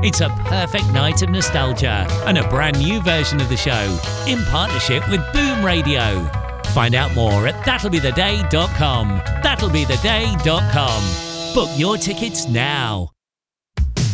It's a perfect night of nostalgia and a brand new version of the show in partnership with Boom Radio. Find out more at that'llbetheday.com. That'llbetheday.com. Book your tickets now.